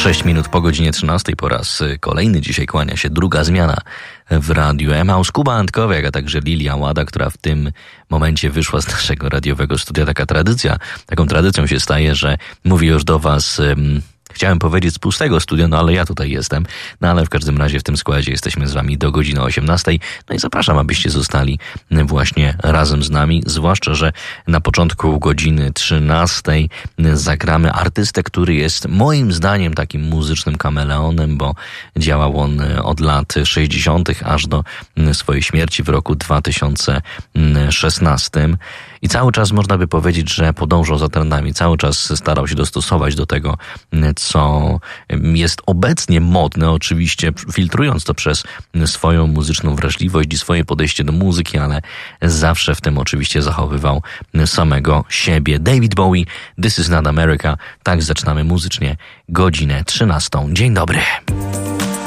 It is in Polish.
6 minut po godzinie 13 po raz kolejny dzisiaj kłania się druga zmiana w Radiu Emaus. Kuba Antkowiak, a także Lilia Łada, która w tym momencie wyszła z naszego radiowego studia. Taką tradycją się staje, że mówię już do was... Chciałem powiedzieć z pustego studia, no ale ja tutaj jestem. No ale w każdym razie w tym składzie jesteśmy z wami do godziny 18. No i zapraszam, abyście zostali właśnie razem z nami. Zwłaszcza, że na początku godziny 13 zagramy artystę, który jest moim zdaniem takim muzycznym kameleonem, bo działał on od lat 60. aż do swojej śmierci w roku 2016. I cały czas można by powiedzieć, że podążał za trendami, cały czas starał się dostosować do tego, co jest obecnie modne, oczywiście filtrując to przez swoją muzyczną wrażliwość i swoje podejście do muzyki, ale zawsze w tym oczywiście zachowywał samego siebie. David Bowie, This is not America. Tak zaczynamy muzycznie godzinę 13. Dzień dobry.